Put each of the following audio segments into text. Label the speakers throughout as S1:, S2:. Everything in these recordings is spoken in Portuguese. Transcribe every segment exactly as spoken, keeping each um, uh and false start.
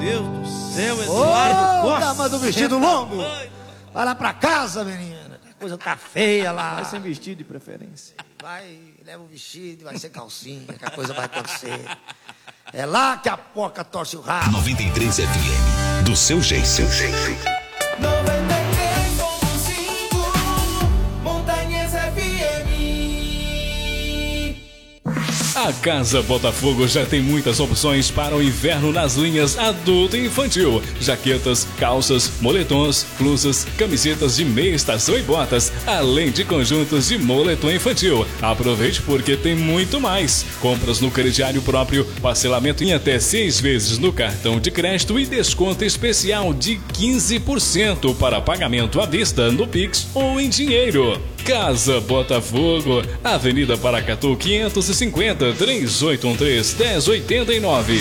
S1: Deus do céu, Eduardo
S2: Ô,
S1: Costa.
S2: dama do vestido longo. Vai lá pra casa, menina. A coisa tá feia lá.
S3: Vai sem vestido de preferência.
S2: Vai, leva o vestido, vai ser calcinha, que a coisa vai torcer. É lá que a porca torce o rabo.
S4: noventa e três F M, do seu jeito. Seu jeito.
S5: noventa e três ponto cinco Montanhas F M.
S6: A Casa Botafogo já tem muitas opções para o inverno nas linhas adulto e infantil. Jaquetas, calças, moletons, blusas, camisetas de meia estação e botas, além de conjuntos de moletom infantil. Aproveite porque tem muito mais. Compras no crediário próprio, parcelamento em até seis vezes no cartão de crédito e desconto especial de quinze por cento para pagamento à vista no Pix ou em dinheiro. Casa Botafogo, Avenida Paracatu quinhentos e cinquenta, três oito um três, um zero oito nove.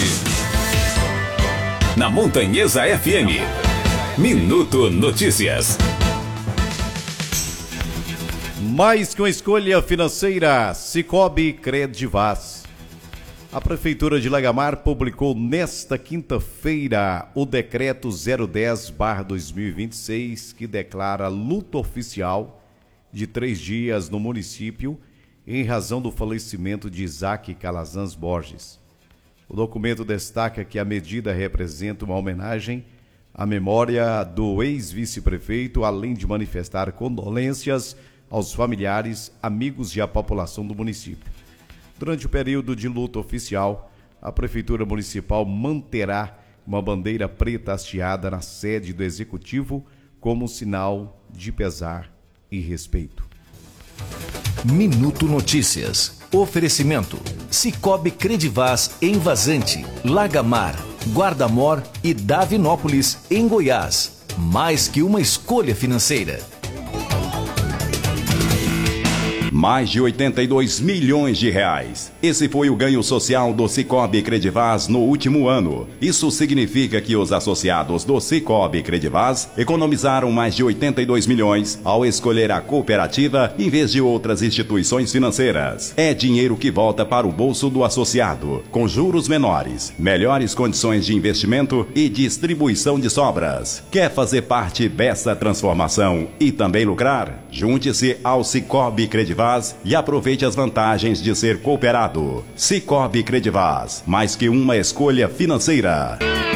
S4: Na Montanhesa F M, Minuto Notícias.
S7: Mais que uma escolha financeira, Cicobi Credivaz. A Prefeitura de Lagamar publicou nesta quinta-feira o Decreto zero dez barra dois mil e vinte e seis, que declara luto oficial de três dias no município em razão do falecimento de Isaac Calazans Borges. O documento destaca que a medida representa uma homenagem à memória do ex-vice-prefeito, além de manifestar condolências aos familiares, amigos e à população do município. Durante o período de luto oficial, a Prefeitura Municipal manterá uma bandeira preta hasteada na sede do Executivo como sinal de pesar e respeito.
S4: Minuto Notícias. Oferecimento: Cicobi Credivaz em Vazante, Lagamar, Guarda-Mor e Davinópolis, em Goiás. Mais que uma escolha financeira.
S8: Mais de oitenta e dois milhões de reais. Esse foi o ganho social do Cicobi Credivaz no último ano. Isso significa que os associados do Cicobi Credivaz economizaram mais de oitenta e dois milhões ao escolher a cooperativa em vez de outras instituições financeiras. É dinheiro que volta para o bolso do associado, com juros menores, melhores condições de investimento e distribuição de sobras. Quer fazer parte dessa transformação e também lucrar? Junte-se ao Cicobi Credivaz e aproveite as vantagens de ser cooperado. Cicobi Credivaz, mais que uma escolha financeira.